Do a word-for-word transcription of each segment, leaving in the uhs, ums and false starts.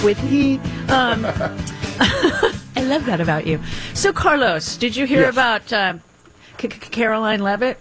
with he. Um, I love that about you. So, Carlos, did you hear yes. about uh, C- C- Caroline Leavitt?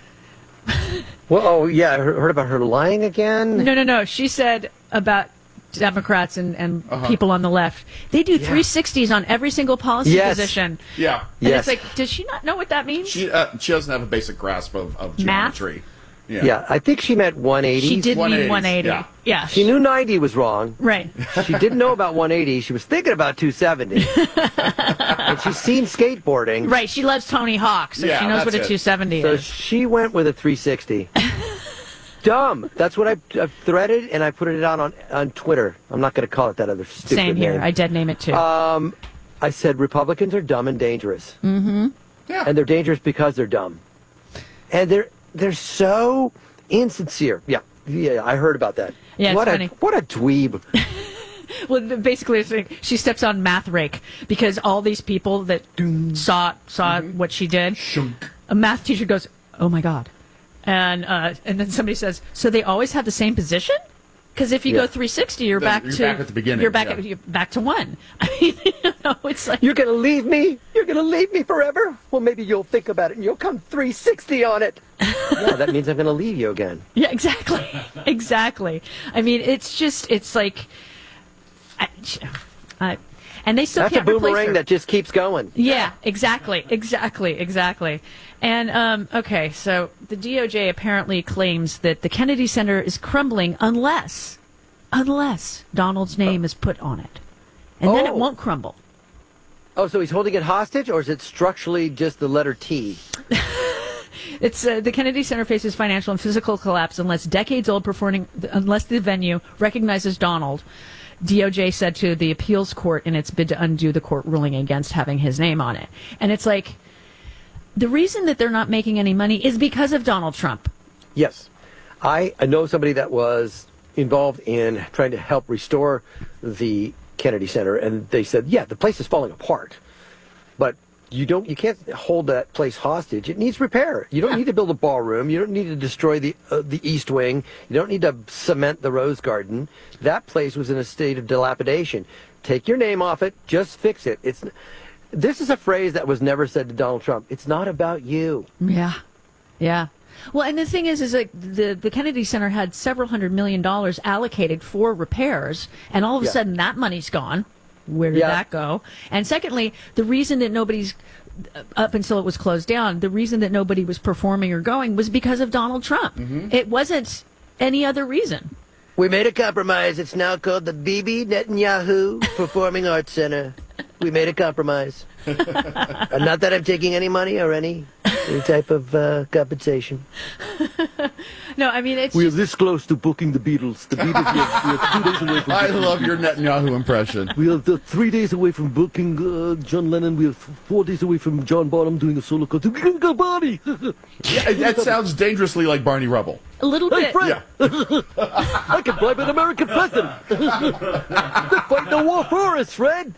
Well, oh, yeah, I heard about her lying again. No, no, no. She said about Democrats and, and uh-huh. people on the left. They do yeah. three sixties on every single policy yes. position. Yeah. And yes. it's like, does she not know what that means? She uh, she doesn't have a basic grasp of, of geometry. Math? Yeah. yeah, I think she meant one eighty. She did mean one eighty. Yeah. yeah. She knew ninety was wrong. Right. She didn't know about one eighty. She was thinking about two seventy. And she's seen skateboarding. Right. She loves Tony Hawk, so yeah, she knows what a it. two seventy so is. So she went with a three sixty. Dumb. That's what I, I threaded, and I put it out on, on Twitter. I'm not going to call it that other stupid Same here. name. I dead name it, too. Um, I said Republicans are dumb and dangerous. Mm-hmm. Yeah. And they're dangerous because they're dumb. And they're they're so insincere. Yeah. Yeah, I heard about that. Yeah, it's what funny. A, what a dweeb. Well, basically, it's like she steps on Math Rake because all these people that saw saw mm-hmm. what she did, a math teacher goes, "Oh my God." And uh, and then somebody says, so they always have the same position? Because if you yeah. go three sixty, you're then back you're to back at the beginning. You're back yeah. at you're back to one. I mean, you know, it's like You're going to leave me? You're going to leave me forever? Well, maybe you'll think about it and you'll come three sixty on it. Yeah, that means I'm going to leave you again. Yeah, exactly, exactly. I mean, it's just it's like, I, I, and they still That's can't a replace boomerang her. that just keeps going. Yeah, exactly, exactly, exactly. And, um, okay, so the D O J apparently claims that the Kennedy Center is crumbling unless, unless Donald's name is put on it. And oh. then it won't crumble. Oh, so he's holding it hostage, or is it structurally just the letter T? It's uh, the Kennedy Center faces financial and physical collapse unless decades-old performing, unless the venue recognizes Donald. D O J said to the appeals court in its bid to undo the court ruling against having his name on it. And it's like, the reason that they're not making any money is because of Donald Trump. Yes. I, I know somebody that was involved in trying to help restore the Kennedy Center, and they said, yeah, the place is falling apart. But you don't, you can't hold that place hostage. It needs repair. You don't yeah. need to build a ballroom. You don't need to destroy the uh, the East Wing. You don't need to cement the Rose Garden. That place was in a state of dilapidation. Take your name off it. Just fix it. It's... This is a phrase that was never said to Donald Trump. It's not about you. Yeah. Yeah. Well, and the thing is, is like the, the Kennedy Center had several hundred million dollars allocated for repairs, and all of a yeah. sudden that money's gone. Where did yeah. that go? And secondly, the reason that nobody's, up until it was closed down, the reason that nobody was performing or going was because of Donald Trump. Mm-hmm. It wasn't any other reason. We made a compromise. It's now called the Bibi Netanyahu Performing Arts Center. We made a compromise. And not that I'm taking any money or any, any type of uh, compensation. No, I mean, it's We just... are this close to booking the Beatles. The Beatles, we are, we are two days away from I booking love the your Netanyahu impression. We are the three days away from booking uh, John Lennon. We are four days away from John Bonham doing a solo concert. Barney! Yeah, that sounds dangerously like Barney Rubble. A little Hey, bit. Fred! Yeah. I can bribe an American president. They're fighting the war for us, Fred.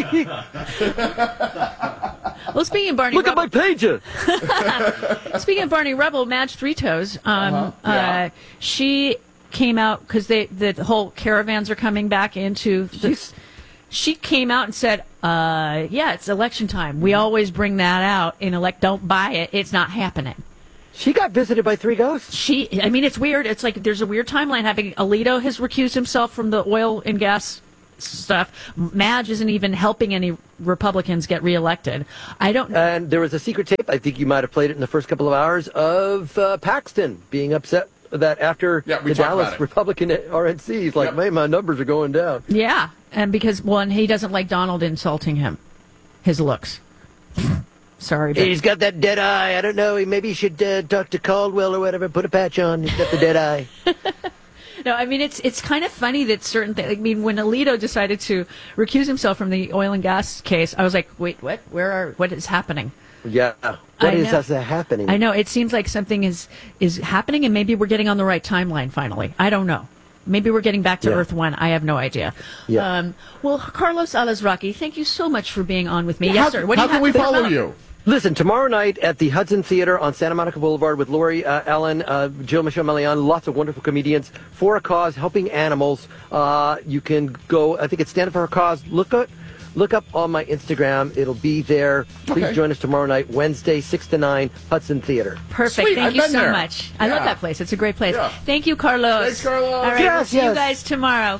Well, speaking of Barney Look Rubble, at my pager. speaking of Barney Rubble, Madge Three Toes, um, Uh-huh. Yeah. uh, she came out because they the whole caravans are coming back into. The, She's- she came out and said, uh, "Yeah, it's election time. We always bring that out in elect. Don't buy it. It's not happening." She got visited by three ghosts. She, I mean, it's weird. It's like there's a weird timeline happening. Alito has recused himself from the oil and gas stuff. Madge isn't even helping any Republicans get reelected. I don't know. And there was a secret tape, I think you might have played it in the first couple of hours, of uh, Paxton being upset that after Yeah, we the talked Dallas about it. Republican R N C, he's like, Yep. man, my numbers are going down. Yeah, and because one, he doesn't like Donald insulting him, his looks. Sorry, but He's got that dead eye. I don't know. He maybe he should uh, talk to Caldwell or whatever. Put a patch on. He's got the dead eye. no, I mean it's it's kind of funny that certain things. I mean, when Alito decided to recuse himself from the oil and gas case, I was like, wait, what? Where are? What is happening? Yeah. What I is know. that happening? I know it seems like something is is happening, and maybe we're getting on the right timeline finally. I don't know. Maybe we're getting back to Yeah. Earth One. I have no idea. Yeah. Um, well, Carlos Alazraqui, thank you so much for being on with me. How, yes, sir. What do how you can have we to follow about? you? Listen, tomorrow night at the Hudson Theater on Santa Monica Boulevard with Lori uh, Allen, uh, Jill Michelle Melian, lots of wonderful comedians for a cause, helping animals. Uh, you can go, I think it's Stand Up for a Cause. Look up, look up on my Instagram. It'll be there. Please Okay. join us tomorrow night, Wednesday, six to nine, Hudson Theater. Perfect. Sweet, Thank I've you been so there. much. I Yeah. love that place. It's a great place. Yeah. Thank you, Carlos. Thanks, Carlos. All right, we'll see you Gracias. guys tomorrow.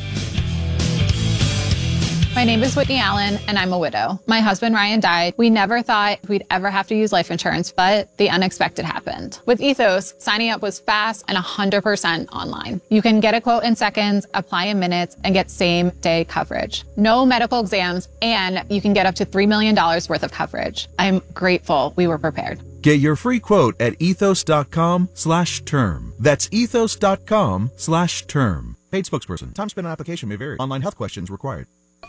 My name is Whitney Allen, and I'm a widow. My husband, Ryan, died. We never thought we'd ever have to use life insurance, but the unexpected happened. With Ethos, signing up was fast and one hundred percent online. You can get a quote in seconds, apply in minutes, and get same-day coverage. No medical exams, and you can get up to three million dollars worth of coverage. I'm grateful we were prepared. Get your free quote at ethos.com slash term. That's ethos.com slash term. Paid spokesperson. Time spent on application may vary. Online health questions required.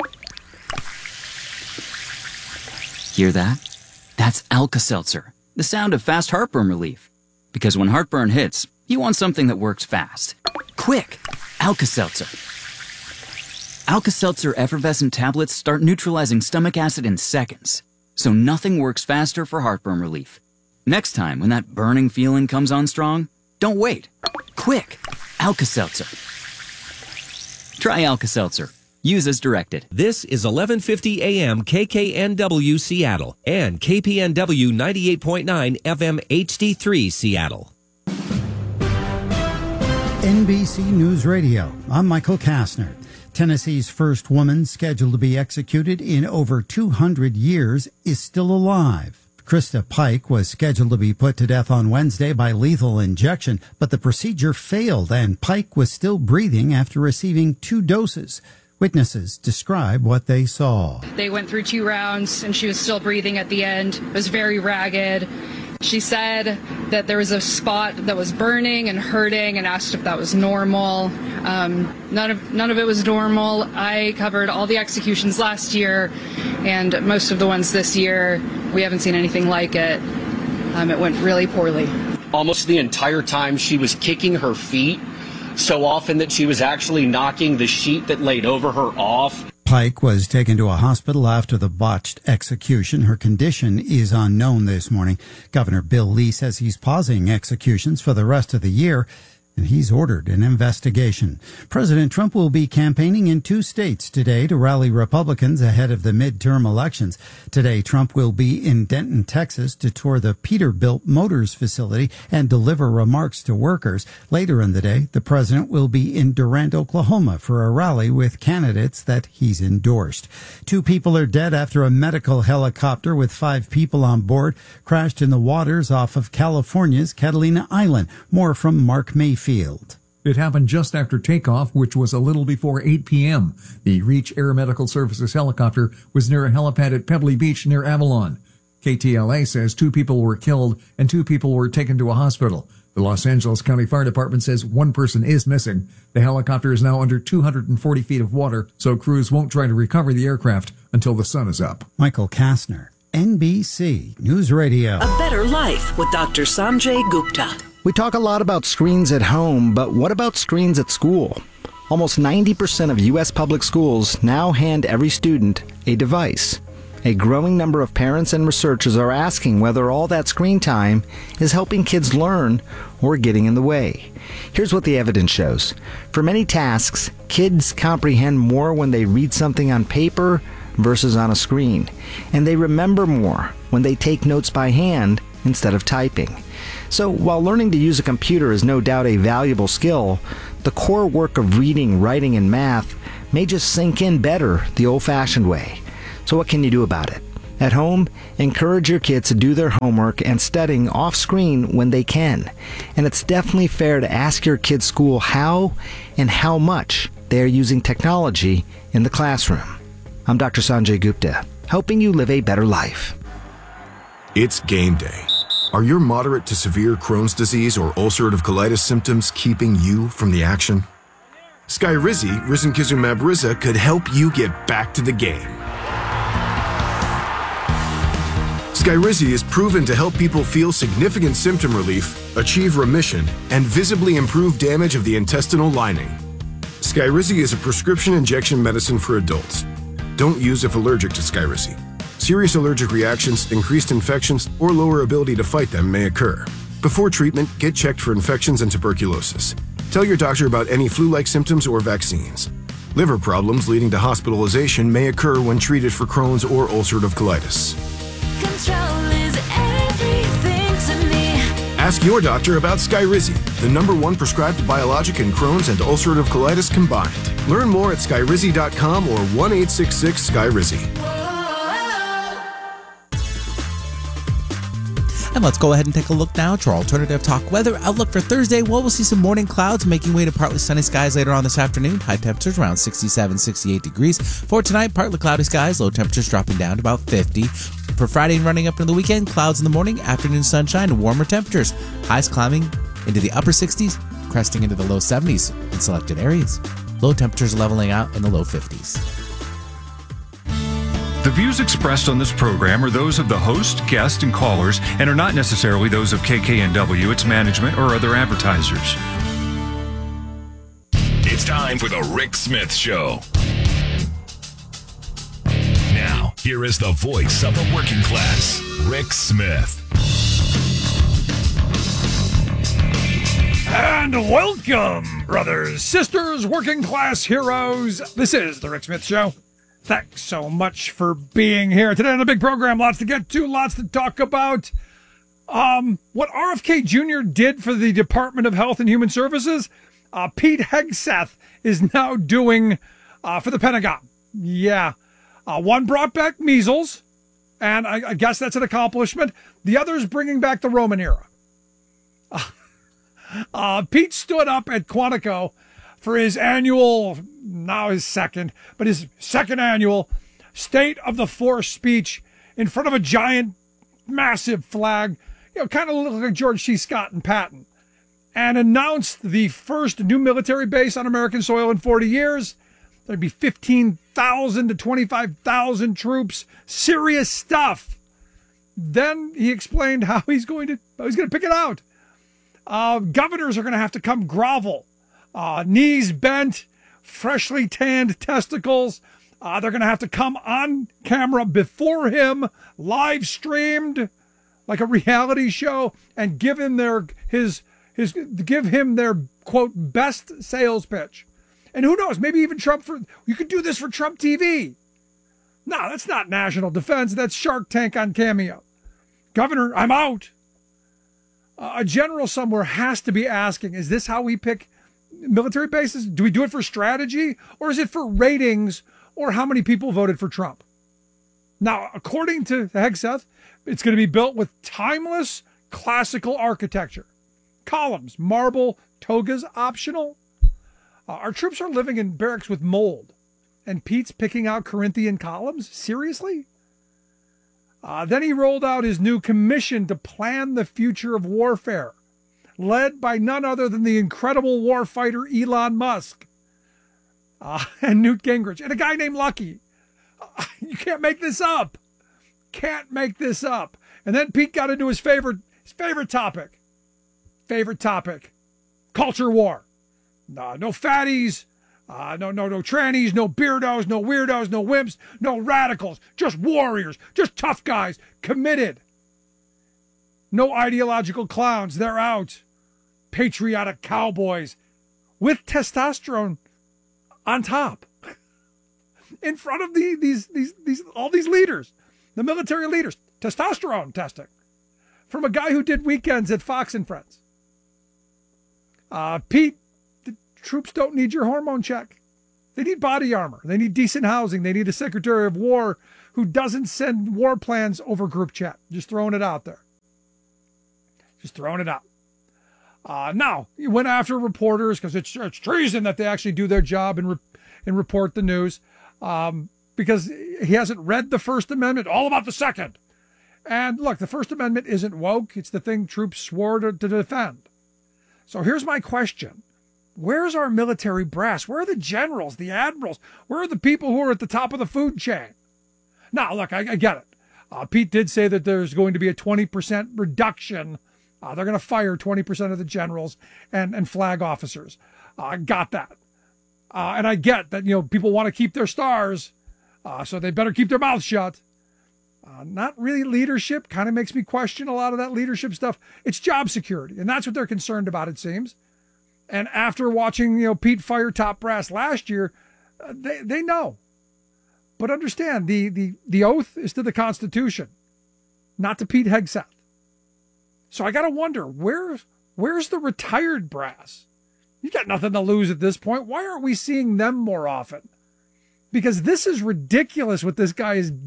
Hear that? That's Alka-Seltzer, the sound of fast heartburn relief. Because when heartburn hits, you want something that works fast. Quick! Alka-Seltzer. Alka-Seltzer effervescent tablets start neutralizing stomach acid in seconds, so nothing works faster for heartburn relief. Next time, when that burning feeling comes on strong, don't wait. Quick! Alka-Seltzer. Try Alka-Seltzer. Use as directed. This is eleven fifty A M K K N W Seattle and K P N W ninety-eight point nine F M H D three Seattle. N B C News Radio. I'm Michael Kastner. Tennessee's first woman scheduled to be executed in over two hundred years is still alive. Krista Pike was scheduled to be put to death on Wednesday by lethal injection, but the procedure failed and Pike was still breathing after receiving two doses. Witnesses describe what they saw. They went through two rounds and she was still breathing at the end. It was very ragged. She said that there was a spot that was burning and hurting and asked if that was normal. Um, none of none of it was normal. I covered all the executions last year and most of the ones this year. We haven't seen anything like it. Um, it went really poorly. Almost the entire time she was kicking her feet so often that she was actually knocking the sheet that laid over her off. Pike was taken to a hospital after the botched execution. Her condition is unknown this morning. Governor Bill Lee says he's pausing executions for the rest of the year, and he's ordered an investigation. President Trump will be campaigning in two states today to rally Republicans ahead of the midterm elections. Today, Trump will be in Denton, Texas to tour the Peterbilt Motors facility and deliver remarks to workers. Later in the day, the president will be in Durant, Oklahoma for a rally with candidates that he's endorsed. Two people are dead after a medical helicopter with five people on board crashed in the waters off of California's Catalina Island. More from Mark Mayfield. It happened just after takeoff, which was a little before eight p.m. The Reach Air Medical Services helicopter was near a helipad at Pebbly Beach near Avalon. K T L A says two people were killed and two people were taken to a hospital. The Los Angeles County Fire Department says one person is missing. The helicopter is now under two hundred forty feet of water, so crews won't try to recover the aircraft until the sun is up. Michael Kastner, N B C News Radio. A Better Life with Doctor Sanjay Gupta. We talk a lot about screens at home, but what about screens at school? Almost ninety percent of U S public schools now hand every student a device. A growing number of parents and researchers are asking whether all that screen time is helping kids learn or getting in the way. Here's what the evidence shows. For many tasks, kids comprehend more when they read something on paper versus on a screen, and they remember more when they take notes by hand instead of typing. So while learning to use a computer is no doubt a valuable skill, the core work of reading, writing, and math may just sink in better the old-fashioned way. So what can you do about it? At home, encourage your kids to do their homework and studying off-screen when they can. And it's definitely fair to ask your kids' school how and how much they are using technology in the classroom. I'm Doctor Sanjay Gupta, helping you live a better life. It's game day. Are your moderate to severe Crohn's disease or ulcerative colitis symptoms keeping you from the action? Skyrizi, risankizumab Riza, could help you get back to the game. Skyrizi is proven to help people feel significant symptom relief, achieve remission, and visibly improve damage of the intestinal lining. Skyrizi is a prescription injection medicine for adults. Don't use if allergic to Skyrizi. See Serious allergic reactions, increased infections, or lower ability to fight them may occur. Before treatment, get checked for infections and tuberculosis. Tell your doctor about any flu-like symptoms or vaccines. Liver problems leading to hospitalization may occur when treated for Crohn's or ulcerative colitis. Control is everything to me. Ask your doctor about Skyrizi, the number one prescribed biologic in Crohn's and ulcerative colitis combined. Learn more at skyrizi dot com or one eight six six Skyrizi. And let's go ahead and take a look now to our alternative talk weather outlook for Thursday. Well, we'll see some morning clouds making way to partly sunny skies later on this afternoon. High temperatures around sixty-seven, sixty-eight degrees. For tonight, partly cloudy skies, low temperatures dropping down to about fifty. For Friday and running up into the weekend, clouds in the morning, afternoon sunshine, and warmer temperatures. Highs climbing into the upper sixties, cresting into the low seventies in selected areas. Low temperatures leveling out in the low fifties. The views expressed on this program are those of the host, guest, and callers, and are not necessarily those of K K N W, its management, or other advertisers. It's time for the Rick Smith Show. Now, here is the voice of the working class, Rick Smith. And welcome, brothers, sisters, working class heroes. This is the Rick Smith Show. Thanks so much for being here today on a big program. Lots to get to, lots to talk about. Um, what R F K Junior did for the Department of Health and Human Services, uh, Pete Hegseth is now doing uh, for the Pentagon. Yeah. Uh, one brought back measles, and I, I guess that's an accomplishment. The other is bringing back the Roman era. Uh, uh, Pete stood up at Quantico for his annual, now his second, but his second annual State of the Force speech in front of a giant, massive flag, you know, kind of looked like George C. Scott and Patton, and announced the first new military base on American soil in forty years. There'd be fifteen thousand to twenty-five thousand troops. Serious stuff. Then he explained how he's going to, how he's going to pick it out. Uh, governors are going to have to come grovel. Uh, knees bent, freshly tanned testicles. Uh, they're going to have to come on camera before him, live streamed like a reality show, and give him their his his give him their quote best sales pitch. And who knows? Maybe even Trump for you could do this for Trump T V. No, that's not national defense. That's Shark Tank on Cameo. Governor, I'm out. Uh, a general somewhere has to be asking: is this how we pick military bases? Do we do it for strategy, or is it for ratings, or how many people voted for Trump? Now, according to Hegseth, it's going to be built with timeless classical architecture. Columns, marble, togas optional. Uh, our troops are living in barracks with mold, and Pete's picking out Corinthian columns? Seriously? Uh, then he rolled out his new commission to plan the future of warfare, led by none other than the incredible warfighter Elon Musk uh, and Newt Gingrich and a guy named Lucky. Uh, you can't make this up. Can't make this up. And then Pete got into his favorite, his favorite topic. Favorite topic. Culture war. No, no fatties. Uh, no, no, no trannies, no beardos, no weirdos, no wimps, no radicals. Just warriors. Just tough guys. Committed. No ideological clowns. They're out. Patriotic cowboys with testosterone on top in front of the, these, these, these, all these leaders, the military leaders, testosterone testing from a guy who did weekends at Fox and Friends. Uh, Pete, the troops don't need your hormone check. They need body armor. They need decent housing. They need a Secretary of War who doesn't send war plans over group chat. Just throwing it out there. Just throwing it out. Uh, now, he went after reporters because it's, it's treason that they actually do their job and, re- and report the news um, because he hasn't read the First Amendment, all about the Second. And look, the First Amendment isn't woke. It's the thing troops swore to, to defend. So here's my question. Where's our military brass? Where are the generals, the admirals? Where are the people who are at the top of the food chain? Now, look, I, I get it. Uh, Pete did say that there's going to be a twenty percent reduction. Uh, they're going to fire twenty percent of the generals and, and flag officers. I uh, got that. Uh, and I get that, you know, people want to keep their stars, uh, so they better keep their mouths shut. Uh, not really leadership. Kind of makes me question a lot of that leadership stuff. It's job security, and that's what they're concerned about, it seems. And after watching, you know, Pete fire top brass last year, uh, they they know. But understand, the the the oath is to the Constitution, not to Pete Hegseth. So I got to wonder, where where's the retired brass? You got nothing to lose at this point. Why aren't we seeing them more often? Because this is ridiculous what this guy is,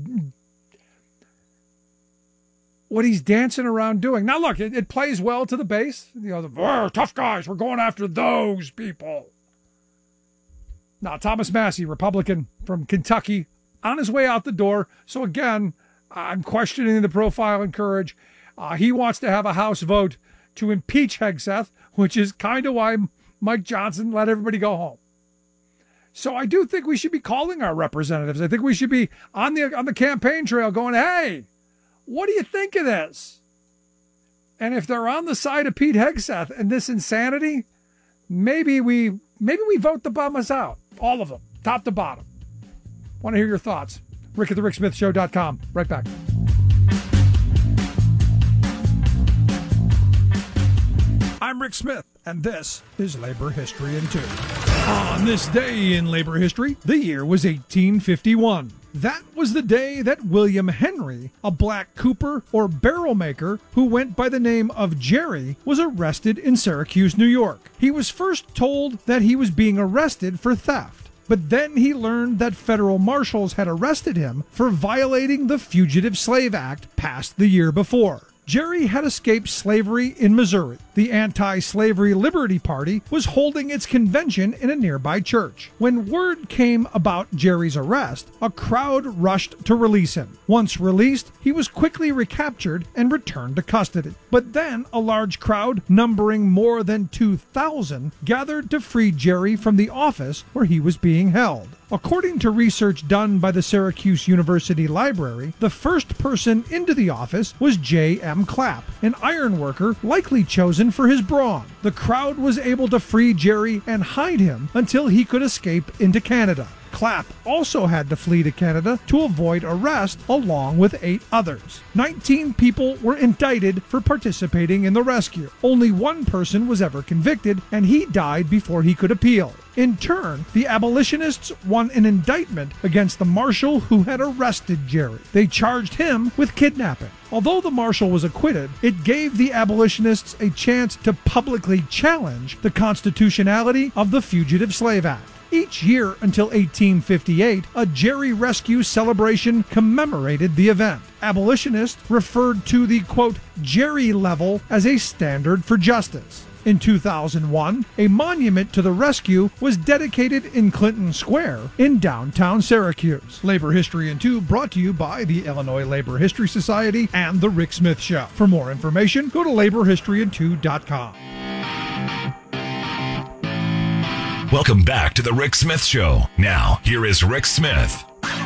what he's dancing around doing. Now, look, it, it plays well to the base. You know, the "Oh, tough guys, we're going after those people." Now, Thomas Massey, Republican from Kentucky, on his way out the door. So again, I'm questioning the profile and courage. Uh, he wants to have a House vote to impeach Hegseth, which is kind of why Mike Johnson let everybody go home. So I do think we should be calling our representatives. I think we should be on the on the campaign trail going, hey, what do you think of this? And if they're on the side of Pete Hegseth and this insanity, maybe we maybe we vote the bummers out. All of them, top to bottom. Want to hear your thoughts. Rick at the Rick Smith Show dot com. Right back. I'm Rick Smith, and this is Labor History in Two. On this day in labor history, the year was eighteen fifty-one. That was the day that William Henry, a black cooper or barrel maker who went by the name of Jerry, was arrested in Syracuse, New York. He was first told that he was being arrested for theft, but then he learned that federal marshals had arrested him for violating the Fugitive Slave Act passed the year before. Jerry had escaped slavery in Missouri. The Anti-Slavery Liberty Party was holding its convention in a nearby church. When word came about Jerry's arrest, a crowd rushed to release him. Once released, he was quickly recaptured and returned to custody. But then a large crowd, numbering more than two thousand, gathered to free Jerry from the office where he was being held. According to research done by the Syracuse University Library, the first person into the office was J M Clapp, an ironworker likely chosen for his brawn. The crowd was able to free Jerry and hide him until he could escape into Canada. Clapp also had to flee to Canada to avoid arrest along with eight others. nineteen people were indicted for participating in the rescue. Only one person was ever convicted, and he died before he could appeal. In turn, the abolitionists won an indictment against the marshal who had arrested Jerry. They charged him with kidnapping. Although the marshal was acquitted, it gave the abolitionists a chance to publicly challenge the constitutionality of the Fugitive Slave Act. Each year until eighteen fifty-eight, a Jerry Rescue celebration commemorated the event. Abolitionists referred to the, quote, Jerry level as a standard for justice. In two thousand one, a monument to the rescue was dedicated in Clinton Square in downtown Syracuse. Labor History in Two brought to you by the Illinois Labor History Society and The Rick Smith Show. For more information, go to labor history in two dot com. Welcome back to the Rick Smith Show. Now, here is Rick Smith.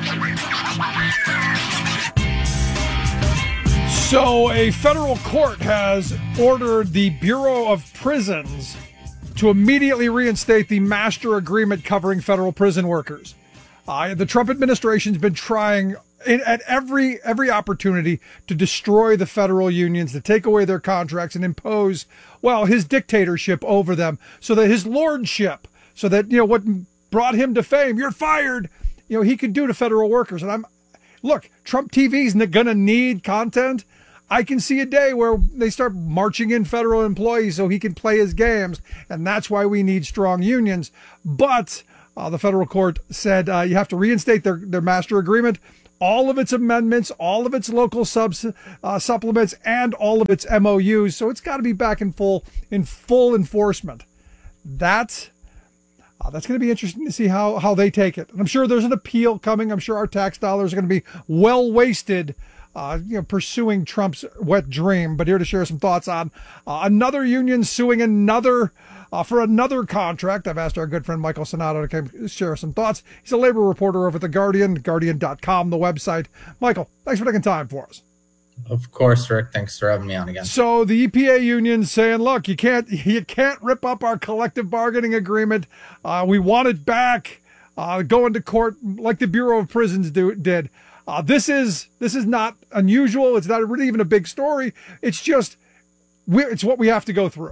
So, a federal court has ordered the Bureau of Prisons to immediately reinstate the master agreement covering federal prison workers. Uh, the Trump administration's been trying in, at every every opportunity to destroy the federal unions, to take away their contracts and impose, well, his dictatorship over them, so that his lordship, so that, you know, what brought him to fame, you're fired, you know, he could do to federal workers. And I'm, look, Trump T V's going to need content. I can see a day where they start marching in federal employees so he can play his games, and that's why we need strong unions. But uh, the federal court said uh, you have to reinstate their, their master agreement, all of its amendments, all of its local subs, uh, supplements, and all of its M O Us. So it's got to be back in full in full enforcement. That's uh, that's going to be interesting to see how how they take it. And I'm sure there's an appeal coming. I'm sure our tax dollars are going to be well wasted, Uh, you know, pursuing Trump's wet dream. But here to share some thoughts on uh, another union suing another uh, for another contract. I've asked our good friend Michael Sonato to come share some thoughts. He's a labor reporter over at The Guardian, guardian dot com, the website. Michael, thanks for taking time for us. Of course, Rick. Thanks for having me on again. So the E P A union's saying, look, you can't you can't rip up our collective bargaining agreement. Uh, we want it back. Uh, going to court like the Bureau of Prisons do, did. Uh, this is this is not unusual. It's not really even a big story. It's just we're, it's what we have to go through.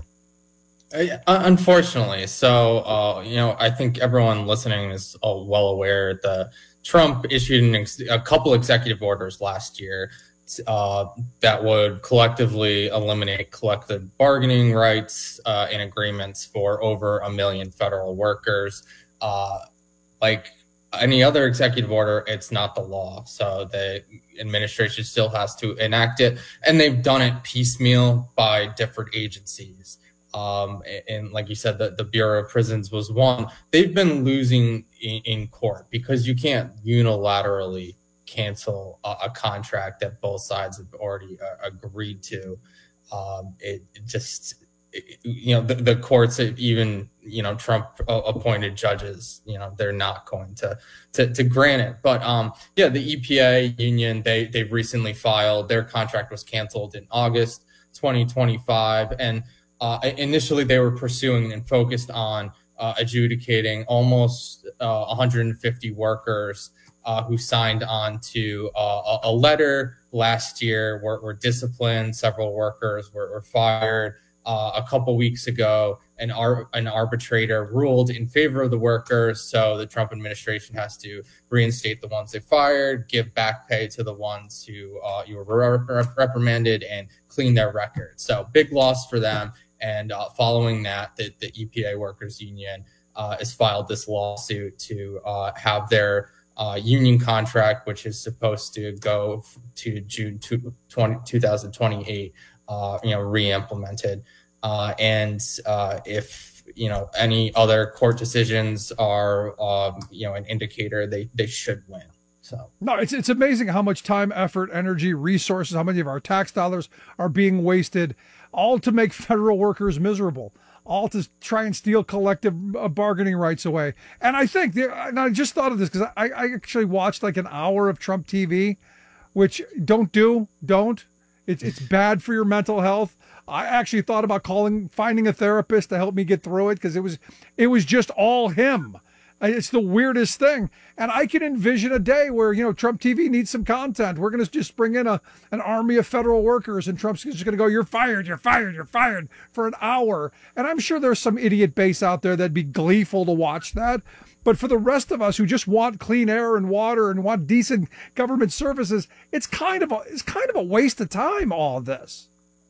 Uh, unfortunately, so uh, you know, I think everyone listening is uh, well aware that Trump issued an ex- a couple executive orders last year uh, that would collectively eliminate collective bargaining rights uh, and agreements for over a million federal workers. Uh, like any other executive order, it's not the law, so the administration still has to enact it, and they've done it piecemeal by different agencies. Um, and like you said, the, the Bureau of Prisons was one. They've been losing in, in court because you can't unilaterally cancel a, a contract that both sides have already uh, agreed to. Um, it, it just, it, you know, the, the courts, even, you know, Trump appointed judges, you know, they're not going to, to, to grant it. But um, yeah, the E P A union, they, they've recently filed, their contract was canceled in August twenty twenty-five. And Uh, initially, they were pursuing and focused on uh, adjudicating almost uh, one hundred fifty workers uh, who signed on to uh, a letter last year, were, were disciplined. Several workers were, were fired. Uh, a couple weeks ago, an, ar- an arbitrator ruled in favor of the workers, so the Trump administration has to reinstate the ones they fired, give back pay to the ones who uh, you were rep- reprimanded, and clean their records. So big loss for them. And uh, following that, the, the E P A Workers Union uh, has filed this lawsuit to uh, have their uh, union contract, which is supposed to go to June two thousand twenty-eight, uh, you know, re-implemented. Uh, and uh, if, you know, any other court decisions are, um, you know, an indicator, they, they should win. So no, it's it's amazing how much time, effort, energy, resources, how many of our tax dollars are being wasted, all to make federal workers miserable, all to try and steal collective bargaining rights away. And I think, there, and I just thought of this because I, I actually watched like an hour of Trump T V, which don't do, don't. It's it's bad for your mental health. I actually thought about calling, finding a therapist to help me get through it because it was it was just all him. It's the weirdest thing. And I can envision a day where, you know, Trump T V needs some content. We're going to just bring in a an army of federal workers and Trump's just going to go, you're fired, you're fired, you're fired for an hour. And I'm sure there's some idiot base out there that'd be gleeful to watch that. But for the rest of us who just want clean air and water and want decent government services, it's kind of a, it's kind of a waste of time, all of this.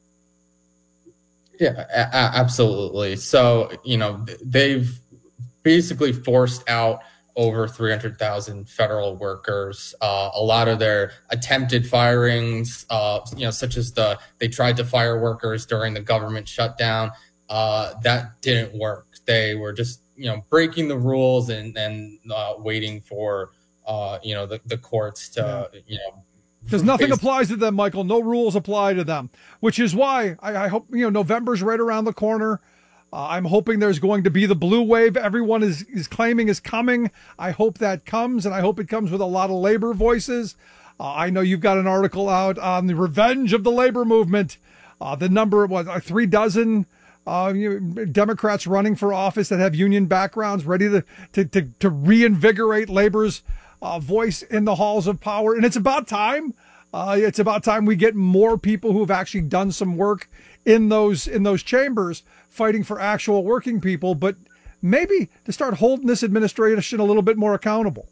Yeah, a- absolutely. So, you know, they've basically forced out over three hundred thousand federal workers. Uh, a lot of their attempted firings, uh, you know, such as the, they tried to fire workers during the government shutdown. Uh, that didn't work. They were just, you know, breaking the rules and, and uh, waiting for, uh, you know, the, the courts to, yeah. you know, because nothing applies to them, Michael. No rules apply to them, which is why I, I hope, you know, November's right around the corner. Uh, I'm hoping there's going to be the blue wave everyone is, is claiming is coming. I hope that comes, and I hope it comes with a lot of labor voices. Uh, I know you've got an article out on the revenge of the labor movement. Uh, the number was uh, three dozen uh, you know, Democrats running for office that have union backgrounds, ready to to to, to reinvigorate labor's uh, voice in the halls of power. And it's about time. Uh, it's about time we get more people who have actually done some work in those in those chambers, fighting for actual working people, but maybe to start holding this administration a little bit more accountable.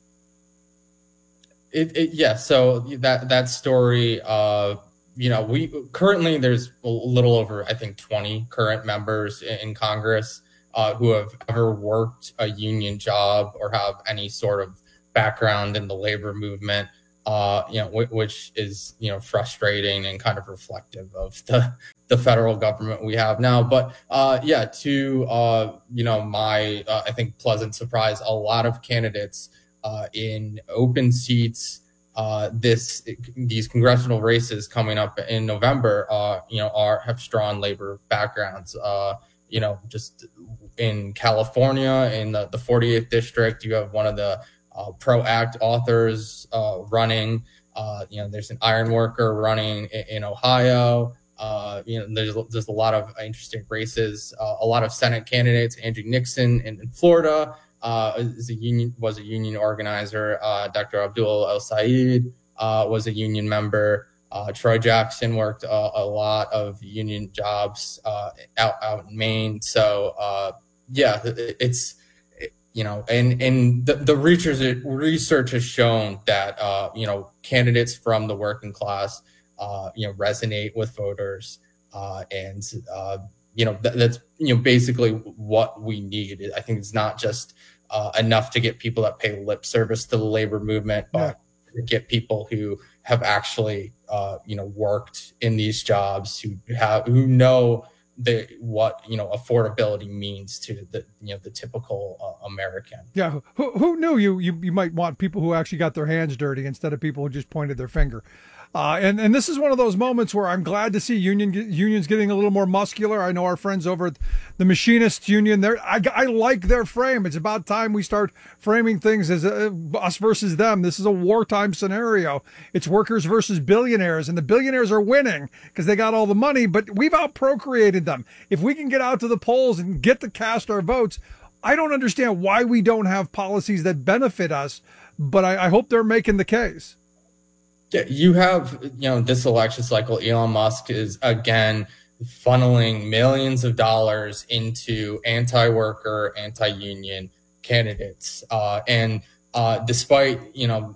It, it yeah. So that that story, uh, you know, we currently there's a little over, I think, twenty current members in, in Congress uh, who have ever worked a union job or have any sort of background in the labor movement. Uh, you know, w- which is, you know, frustrating and kind of reflective of the, the federal government we have now. But uh, yeah, to, uh, you know, my, uh, I think, pleasant surprise, a lot of candidates uh, in open seats, uh, this these congressional races coming up in November, uh, you know, are have strong labor backgrounds. Uh, you know, just in California, in the, the forty-eighth district, you have one of the Uh, ProAct authors uh, running. Uh, you know, there's an iron worker running in, in Ohio. Uh, you know, there's there's a lot of interesting races. Uh, a lot of Senate candidates. Andrew Nixon in, in Florida uh, is a union was a union organizer. Uh, Doctor Abdul El Sayed uh, was a union member. Uh, Troy Jackson worked a, a lot of union jobs uh, out out in Maine. So uh, yeah, it's you know, and and the, the research research has shown that uh, you know, candidates from the working class uh, you know, resonate with voters, uh, and uh, you know, th- that's you know, basically what we need. I think it's not just uh, enough to get people that pay lip service to the labor movement, but yeah. get people who have actually, uh, you know, worked in these jobs, who have, who know the, what, you know, affordability means to the, you know, the typical uh, American. Yeah. Who, who knew you, you, you might want people who actually got their hands dirty instead of people who just pointed their finger. Uh, and, and this is one of those moments where I'm glad to see union unions getting a little more muscular. I know our friends over at the Machinists Union, they're, I, I like their frame. It's about time we start framing things as a, us versus them. This is a wartime scenario. It's workers versus billionaires, and the billionaires are winning because they got all the money, but we've outprocreated them. If we can get out to the polls and get to cast our votes, I don't understand why we don't have policies that benefit us, but I, I hope they're making the case. Yeah, you have, you know, this election cycle, Elon Musk is again funneling millions of dollars into anti-worker, anti-union candidates. Uh, and uh, despite, you know,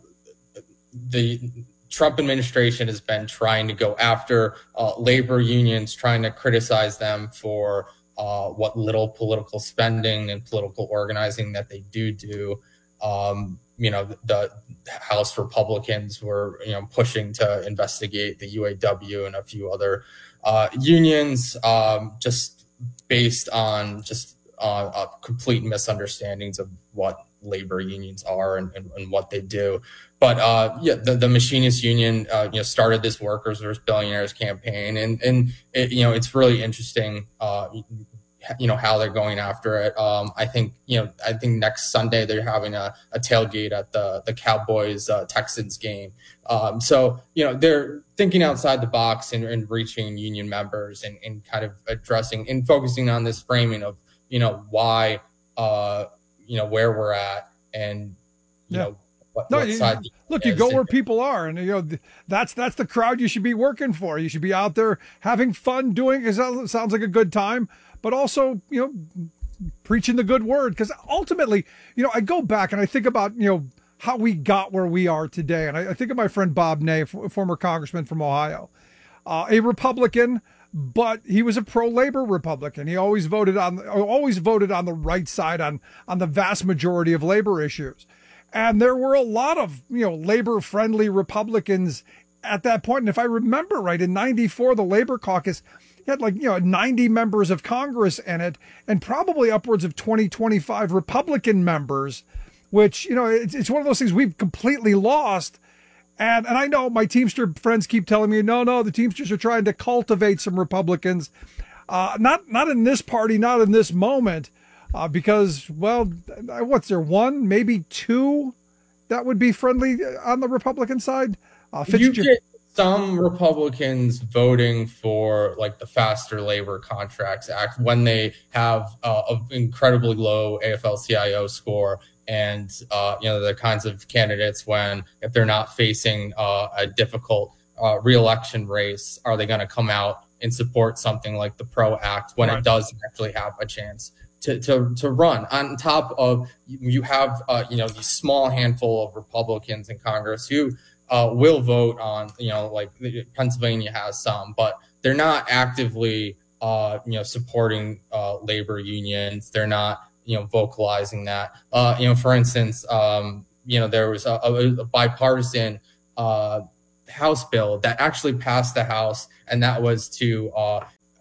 the Trump administration has been trying to go after uh, labor unions, trying to criticize them for uh, what little political spending and political organizing that they do do. Um, you know, the House Republicans were, you know, pushing to investigate the U A W and a few other uh, unions, um, just based on just uh, uh, complete misunderstandings of what labor unions are and, and, and what they do. But uh, yeah, the, the Machinists Union, uh, you know, started this workers versus billionaires campaign, and and it, you know, it's really interesting. Uh, you know, how they're going after it. Um, I think, you know, I think next Sunday they're having a, a tailgate at the, the Cowboys uh, Texans game. Um, so, you know, they're thinking outside the box and, and reaching union members and, and kind of addressing and focusing on this framing of, you know, why, uh, you know, where we're at and, you yeah. know, what, no, what you, side. Look, you go where people are, and you know that's that's the crowd you should be working for. You should be out there having fun doing. It sounds like a good time, but also, you know, preaching the good word. Because ultimately, you know, I go back and I think about, you know, how we got where we are today, and I, I think of my friend Bob Ney, former congressman from Ohio, uh, a Republican, but he was a pro-labor Republican. He always voted on always voted on the right side on on the vast majority of labor issues. And there were a lot of, you know, labor-friendly Republicans at that point. And if I remember right, in ninety-four, the Labor Caucus had like, you know, ninety members of Congress in it, and probably upwards of twenty, twenty-five Republican members, which, you know, it's, it's one of those things we've completely lost. And and I know my Teamster friends keep telling me, no, no, the Teamsters are trying to cultivate some Republicans. Uh, not not in this party, not in this moment. Uh, because, well, what's there, one, maybe two that would be friendly on the Republican side? Uh, you get some Republicans voting for, like, the Faster Labor Contracts Act when they have uh, an incredibly low A F L C I O score. And, uh, you know, the kinds of candidates when, if they're not facing uh, a difficult uh, reelection race, are they going to come out and support something like the PRO Act when right. it does actually have a chance To, to to run? On top of, you have uh, you know, these small handful of Republicans in Congress who uh, will vote on, you know, like Pennsylvania has some, but they're not actively uh, you know, supporting uh, labor unions. They're not, you know, vocalizing that. Uh, you know, for instance, um, you know, there was a, a bipartisan uh, House bill that actually passed the House, and that was to uh,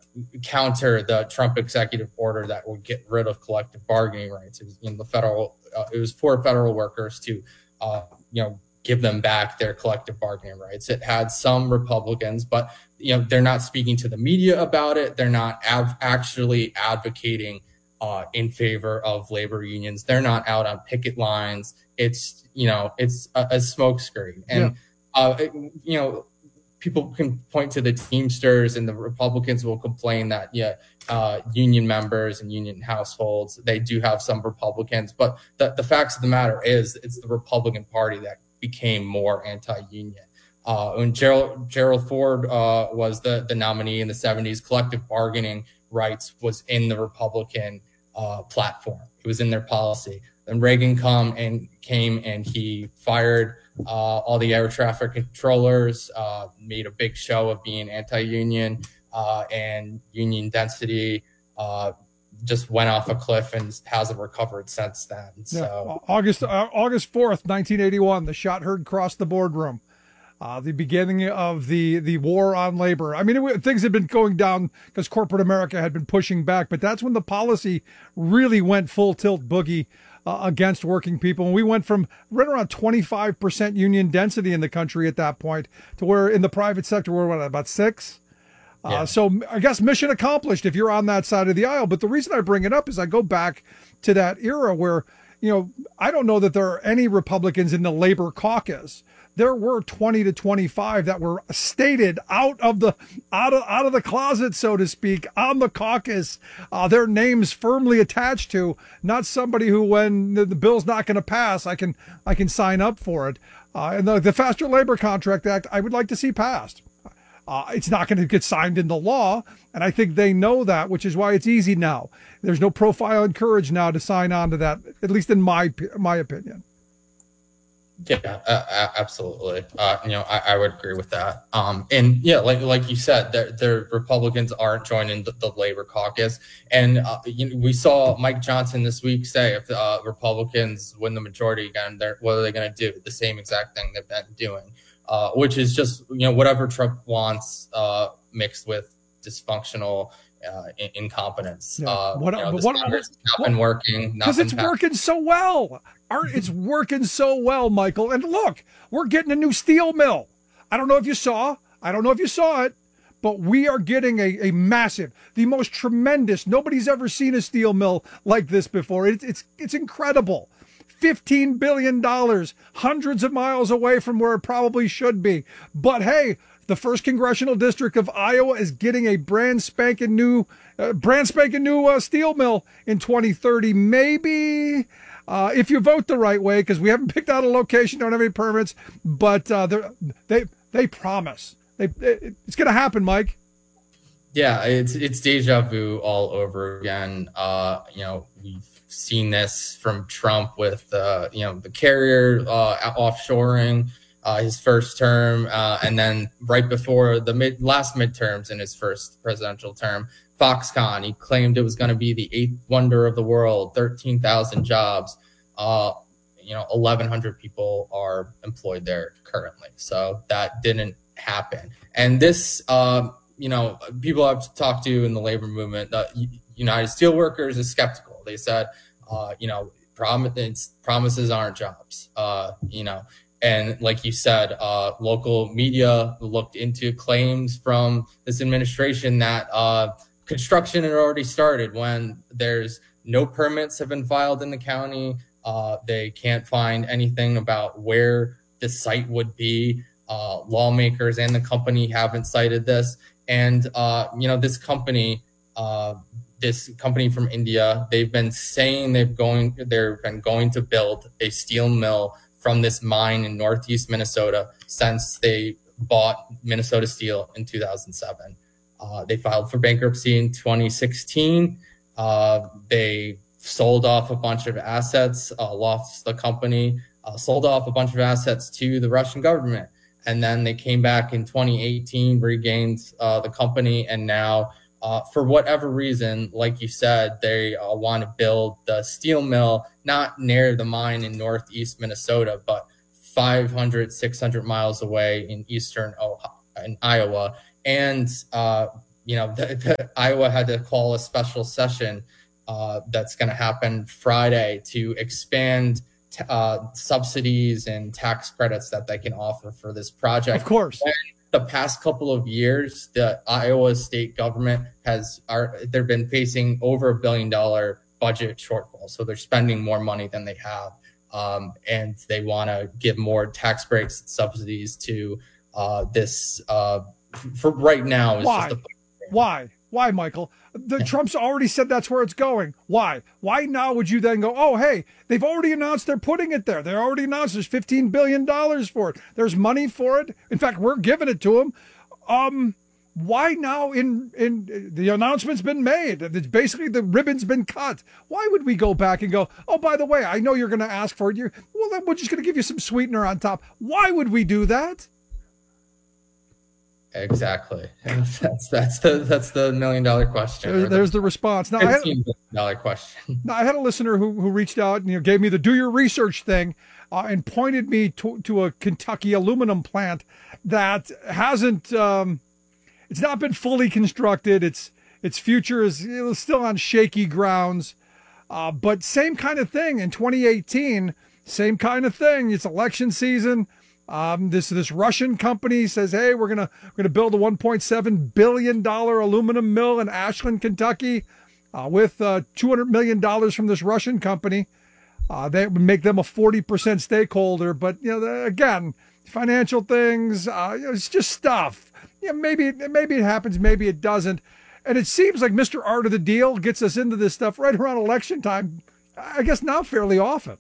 counter the Trump executive order that would get rid of collective bargaining rights. It was, you know, the federal, uh, it was for federal workers to, uh, you know, give them back their collective bargaining rights. It had some Republicans, but, you know, they're not speaking to the media about it. They're not av- actually advocating uh, in favor of labor unions. They're not out on picket lines. It's, you know, it's a, a smokescreen. And, yeah. uh, it, you know, people can point to the Teamsters, and the Republicans will complain that, yeah, uh, union members and union households, they do have some Republicans. But the, the facts of the matter is, it's the Republican Party that became more anti-union. Uh, when Gerald, Gerald Ford uh, was the, the nominee in the seventies, collective bargaining rights was in the Republican uh, platform. It was in their policy. Then Reagan come and came and he fired uh, all the air traffic controllers, uh, made a big show of being anti-union, uh, and union density uh, just went off a cliff and hasn't recovered since then. So yeah. August uh, August fourth, nineteen eighty-one, the shot heard crossed the boardroom. Uh, the beginning of the, the war on labor. I mean, it, things had been going down because corporate America had been pushing back, but that's when the policy really went full tilt boogie uh, against working people. And we went from right around twenty-five percent union density in the country at that point to where in the private sector, we're what, about six? Yeah. Uh, so I guess mission accomplished if you're on that side of the aisle. But the reason I bring it up is I go back to that era where, you know, I don't know that there are any Republicans in the labor caucus. There were twenty to twenty-five that were stated out of the out of out of the closet, so to speak, on the caucus. Uh, their names firmly attached to, not somebody who, when the, the bill's not going to pass, I can I can sign up for it. Uh, and the, the Faster Labor Contract Act, I would like to see passed. Uh, it's not going to get signed into law, and I think they know that, which is why it's easy now. There's no profile and courage now to sign on to that, at least in my my opinion. Yeah, uh, absolutely. Uh, you know, I, I would agree with that. Um, and yeah, like like you said, the Republicans aren't joining the, the labor caucus. And uh, you know, we saw Mike Johnson this week say if uh, Republicans win the majority again, they're, what are they going to do? The same exact thing they've been doing, uh, which is just, you know, whatever Trump wants uh, mixed with dysfunctional uh, incompetence. Yeah. Uh, what, you know, but this what, Congress what, has not been working. Because it's happened. working so well. It's working so well, Michael. And look, we're getting a new steel mill. I don't know if you saw. I don't know if you saw it, but we are getting a, a massive, the most tremendous. Nobody's ever seen a steel mill like this before. It's it's it's incredible. fifteen billion dollars, hundreds of miles away from where it probably should be. But hey, the first congressional district of Iowa is getting a brand spanking new, uh, brand spanking new uh, steel mill in twenty thirty. Maybe. Uh, if you vote the right way, because we haven't picked out a location, don't have any permits, but uh, they they promise they, it, it's going to happen, Mike. Yeah, it's it's deja vu all over again. Uh, you know, we've seen this from Trump with uh, you know the carrier uh, offshoring uh, his first term, uh, and then right before the mid, last midterms in his first presidential term. Foxconn, he claimed it was going to be the eighth wonder of the world, thirteen thousand jobs. Uh, you know, eleven hundred people are employed there currently. So that didn't happen. And this, uh, you know, people I've talked to in the labor movement, the United Steelworkers is skeptical. They said, uh, you know, promises, promises aren't jobs, uh, you know. And like you said, uh, local media looked into claims from this administration that uh, construction had already started when there's no permits have been filed in the county. Uh, they can't find anything about where the site would be. Uh, lawmakers and the company haven't cited this. And, uh, you know, this company, uh, this company from India, they've been saying they've going, they've been going to build a steel mill from this mine in Northeast Minnesota since they bought Minnesota Steel in two thousand seven. Uh, they filed for bankruptcy in twenty sixteen. Uh, they sold off a bunch of assets, uh, lost the company, uh, sold off a bunch of assets to the Russian government. And then they came back in twenty eighteen, regained uh, the company. And now, uh, for whatever reason, like you said, they uh, want to build the steel mill, not near the mine in Northeast Minnesota, but five hundred, six hundred miles away in eastern Ohio, in Iowa. And, uh, you know, the, the, Iowa had to call a special session uh, that's going to happen Friday to expand t- uh, subsidies and tax credits that they can offer for this project. Of course. And the past couple of years, the Iowa state government has are they've been facing over a billion dollar budget shortfall. So they're spending more money than they have. Um, and they want to give more tax breaks and subsidies to uh, this uh, for right now. Is Why? Just the Why? Why, Michael? The Trump's already said that's where it's going. Why? Why now would you then go, oh, hey, they've already announced they're putting it there. They already announced there's fifteen billion dollars for it. There's money for it. In fact, we're giving it to them. Um, why now in, in the announcement's been made? It's basically the ribbon's been cut. Why would we go back and go, oh, by the way, I know you're going to ask for it. You're, well, then we're just going to give you some sweetener on top. Why would we do that? Exactly. That's that's the that's the million dollar question. There's, there's the response. Now, I had, million dollar question. now, I had a listener who, who reached out and you know, gave me the do your research thing uh, and pointed me to, to a Kentucky aluminum plant that hasn't, um, it's not been fully constructed. It's its future is you know, still on shaky grounds. Uh, but same kind of thing in twenty eighteen. Same kind of thing. It's election season. Um, this this Russian company says, "Hey, we're gonna we're gonna build a one point seven billion dollar aluminum mill in Ashland, Kentucky, uh, with uh, two hundred million dollars from this Russian company. Uh, they would make them a forty percent stakeholder, but you know, the, again, financial things, uh, you know, it's just stuff. Yeah, maybe maybe it happens, maybe it doesn't, and it seems like Mister Art of the Deal gets us into this stuff right around election time. I guess now fairly often."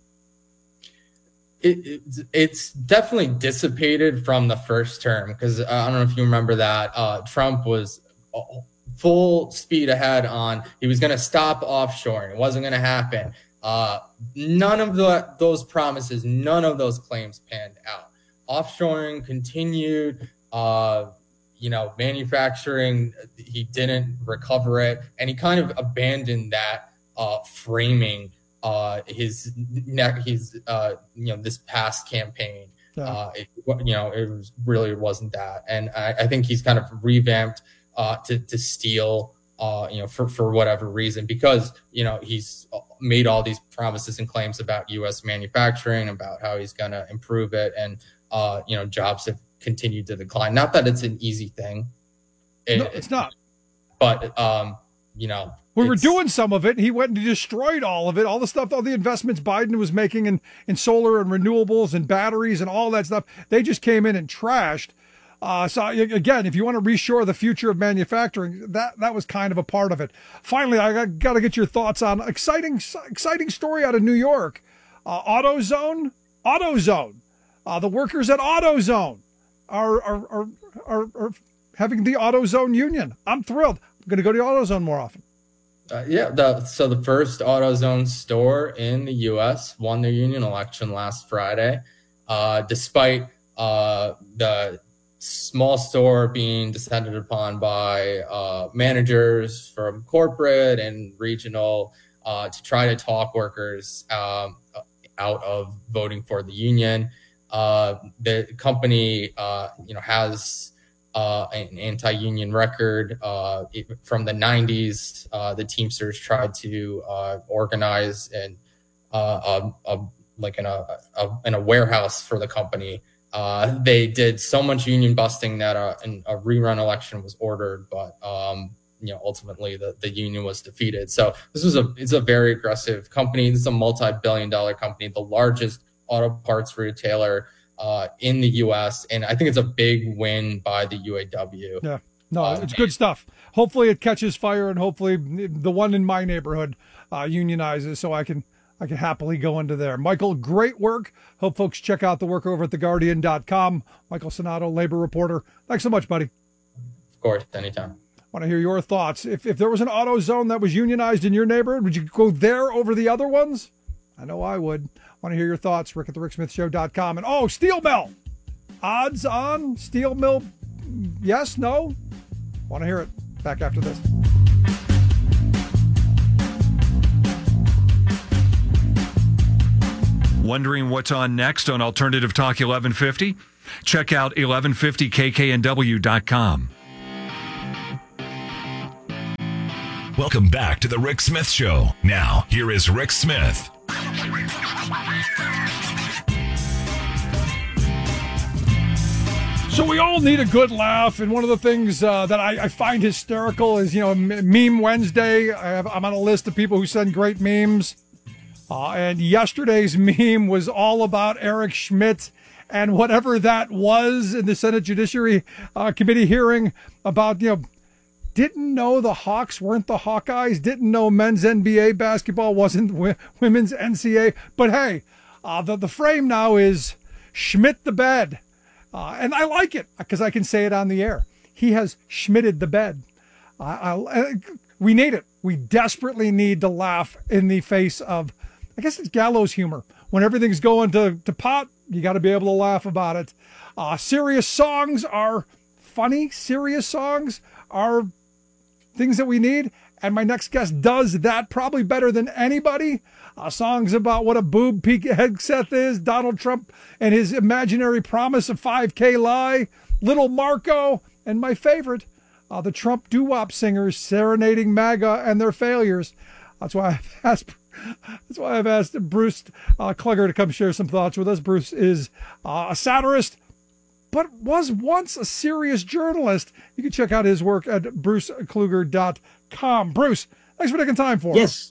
It, it, it's definitely dissipated from the first term because uh, I don't know if you remember that uh, Trump was full speed ahead on he was going to stop offshoring. It wasn't going to happen. Uh, none of the, those promises, none of those claims panned out. Offshoring continued. Uh, you know, manufacturing, he didn't recover it, and he kind of abandoned that uh, framing. Uh, his neck, his uh, you know, this past campaign, yeah. uh, it, you know, it was really wasn't that, and I, I think he's kind of revamped uh, to to steal, uh, you know, for for whatever reason, because you know he's made all these promises and claims about U S manufacturing, about how he's going to improve it, and uh, you know, jobs have continued to decline. Not that it's an easy thing, it, no, it's not, but um, you know. We were doing some of it. He went and destroyed all of it, all the stuff, all the investments Biden was making in, in solar and renewables and batteries and all that stuff. They just came in and trashed. Uh, so again, if you want to reshore the future of manufacturing, that, that was kind of a part of it. Finally, I got, got to get your thoughts on exciting, exciting story out of New York. Uh, AutoZone, AutoZone. Uh, the workers at AutoZone are, are, are, are, are having the AutoZone union. I'm thrilled. I'm going to go to AutoZone more often. Uh, yeah, the, so the first AutoZone store in the U S won their union election last Friday, uh, despite uh, the small store being descended upon by uh, managers from corporate and regional uh, to try to talk workers um, out of voting for the union. Uh, the company, uh, you know, has Uh, an anti-union record uh, from the nineties. Uh, the Teamsters tried to uh, organize and uh, a, a, like in a, a in a warehouse for the company. Uh, they did so much union busting that a, a rerun election was ordered, but um, you know, ultimately the, the union was defeated. So this was a it's a very aggressive company. This is a multi-billion dollar company, the largest auto parts retailer uh, in the U S. And I think it's a big win by the U A W. Yeah, no, uh, it's good stuff. Hopefully it catches fire, and hopefully the one in my neighborhood uh, unionizes, so I can I can happily go into there. Michael, great work. Hope folks check out the work over at the guardian dot com. Michael Sonato, labor reporter. Thanks so much, buddy. Of course, anytime. Want to hear your thoughts. If if there was an AutoZone that was unionized in your neighborhood, would you go there over the other ones? I know I would. Want to hear your thoughts. Rick at the Rick Smith Show dot com. And oh, steel mill. Odds on steel mill. Yes, no? Want to hear it. Back after this. Wondering what's on next on Alternative Talk eleven fifty? Check out eleven fifty K K N W dot com. Welcome back to the Rick Smith Show. Now, here is Rick Smith. So we all need a good laugh, and one of the things uh, that I, I find hysterical is, you know, Meme Wednesday. I have, I'm on a list of people who send great memes, uh, and yesterday's meme was all about Eric Schmidt and whatever that was in the Senate Judiciary uh, Committee hearing about, you know, Didn't know the Hawks weren't the Hawkeyes. Didn't know men's N B A basketball wasn't w- women's N C A A. But hey, uh, the, the frame now is Schmidt the bed. Uh, and I like it because I can say it on the air. He has Schmitted the bed. Uh, I, we need it. We desperately need to laugh in the face of, I guess it's gallows humor. When everything's going to, to pot, you got to be able to laugh about it. Uh, serious songs are funny. Serious songs are things that we need. And my next guest does that probably better than anybody. Uh, songs about what a boob peak head Seth is, Donald Trump and his imaginary promise of five K lie, Little Marco, and my favorite, uh, the Trump doo-wop singers serenading MAGA and their failures. That's why I've asked, that's why I've asked Bruce uh, Kluger to come share some thoughts with us. Bruce is uh, a satirist, but was once a serious journalist. You can check out his work at bruce kluger dot com. Bruce, thanks for taking time for us. Yes.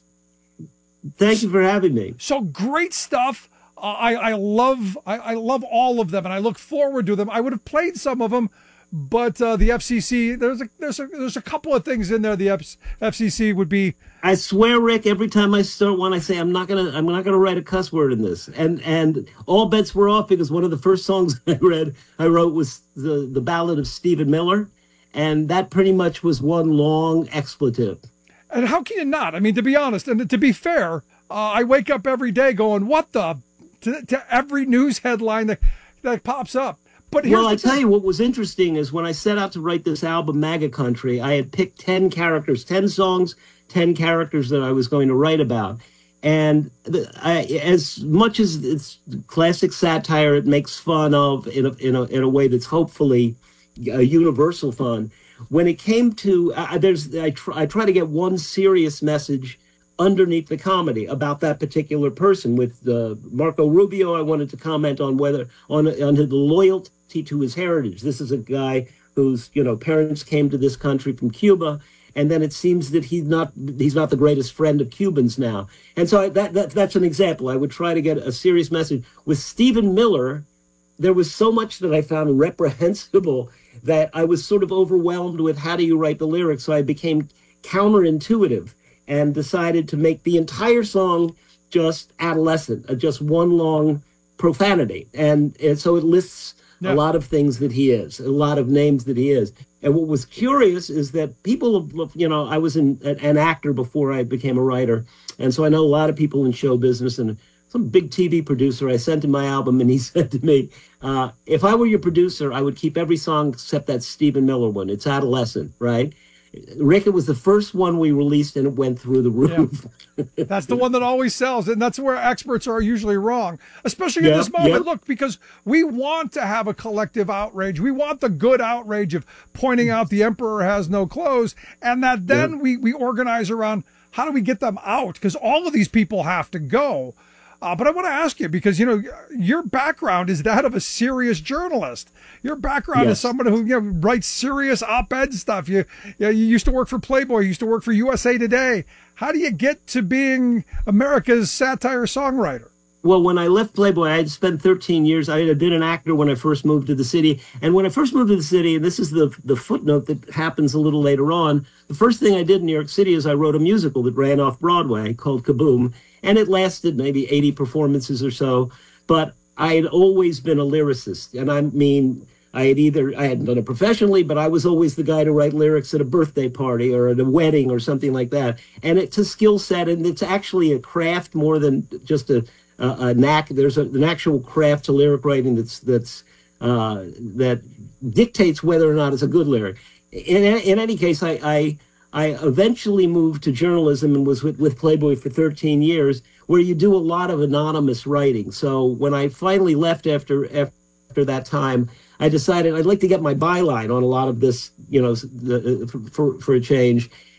Thank you for having me. So great stuff. Uh, I, I love I, I love all of them, and I look forward to them. I would have played some of them, but uh, the F C C, there's a, there's, a, there's a couple of things in there the F C C would be... I swear, Rick, every time I start one, I say, I'm not going to I'm not gonna write a cuss word in this. And and all bets were off because one of the first songs I read, I wrote was the, the Ballad of Stephen Miller, and that pretty much was one long expletive. And how can you not? I mean, to be honest, and to be fair, uh, I wake up every day going, what the, to, to every news headline that, that pops up. But here's well, I the tell thing. you what was interesting is when I set out to write this album, MAGA Country, I had picked ten characters, ten songs, ten characters that I was going to write about. And the, I, as much as it's classic satire, it makes fun of in a, in a, in a way that's hopefully a universal fun. When it came to, uh, there's, I, tr- I try to get one serious message underneath the comedy about that particular person. With uh, Marco Rubio, I wanted to comment on whether, on, on the loyalty to his heritage. This is a guy whose, you know, parents came to this country from Cuba, and then it seems that he's not, he's not the greatest friend of Cubans now. And so I, that, that that's an example. I would try to get a serious message. With Stephen Miller, there was so much that I found reprehensible that I was sort of overwhelmed with how do you write the lyrics. So I became counterintuitive and decided to make the entire song just adolescent, uh, just one long profanity. And, and so it lists yeah. a lot of things that he is, a lot of names that he is. And what was curious is that people, you know, I was in, an actor before I became a writer. And so I know a lot of people in show business, and some big T V producer, I sent him my album and he said to me, uh, if I were your producer, I would keep every song except that Stephen Miller one. It's adolescent, right? Rick, it was the first one we released and it went through the roof. Yeah. That's the one that always sells. And that's where experts are usually wrong, especially in yep, this moment. Yep. Look, because we want to have a collective outrage. We want the good outrage of pointing out the emperor has no clothes. And that then yep. we, we organize around how do we get them out? Because all of these people have to go. Uh, but I want to ask you, because, you know, your background is that of a serious journalist. Your background yes. is someone who, you know, writes serious op-ed stuff. You, you, know, you used to work for Playboy. You used to work for U S A Today. How do you get to being America's satire songwriter? Well, when I left Playboy, I had spent thirteen years. I had been an actor when I first moved to the city. And when I first moved to the city, and this is the, the footnote that happens a little later on, the first thing I did in New York City is I wrote a musical that ran off Broadway called Kaboom. And it lasted maybe eighty performances or so. But I had always been a lyricist. And I mean, I had either, I hadn't done it professionally, but I was always the guy to write lyrics at a birthday party or at a wedding or something like that. And it's a skill set, and it's actually a craft more than just a, a, a knack. There's a, an actual craft to lyric writing that's, that's, uh, that dictates whether or not it's a good lyric. In, in any case, I, I, I eventually moved to journalism and was with, with Playboy for thirteen years, where you do a lot of anonymous writing. So when I finally left after after that time, I decided I'd like to get my byline on a lot of this, you know, the, for, for a change.